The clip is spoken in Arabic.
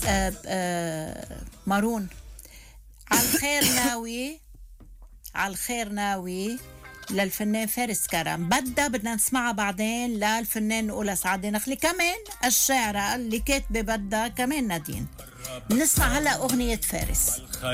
مارون. على الخير ناوي للفنان فارس كرم. بدنا نسمعها بعدين للفنان أولى سعد نخلي، كمان الشاعرة اللي كاتبة بدها كمان نادين. نسمع هلا أغنية فارس.